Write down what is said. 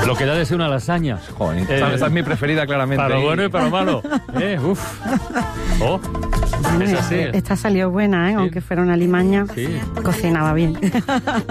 Lo que da de ser una lasaña. Joder, esa es mi preferida, claramente. Para lo bueno y para lo malo. Uf. Oh, es así. Esta salió buena, ¿eh? Sí. Aunque fuera una limaña, Sí. cocinaba bien.